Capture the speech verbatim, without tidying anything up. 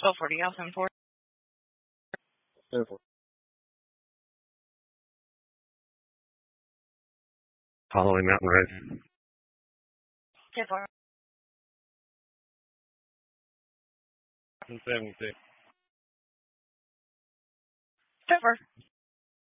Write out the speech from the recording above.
twelve forty, I'll send for. Send for. Following Mountain Ridge. ten four. seventy-six. ten four.